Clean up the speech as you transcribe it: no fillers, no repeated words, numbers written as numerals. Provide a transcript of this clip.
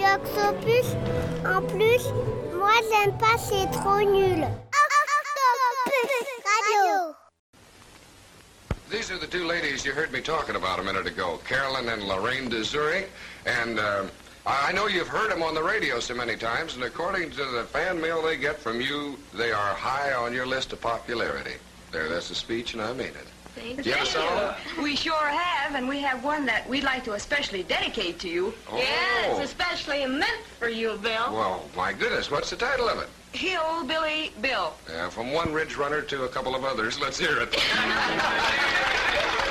Radio Octopus. En plus, moi j'aime pas, c'est trop nul. Octopus Radio. These are the two ladies you heard me talking about a minute ago, Carolyn and Lorraine de Zurich. And I know you've heard them on the radio so many times, and according to the fan mail they get from you, they are high on your list of popularity. There, that's the speech, and I mean it. Thank you. Have a song? We sure have, and we have one that we'd like to especially dedicate to you. Oh. Yeah, it's especially meant for you, Bill. Well, my goodness, what's the title of it? Hillbilly Bill. From one ridge runner to a couple of others. Let's hear it.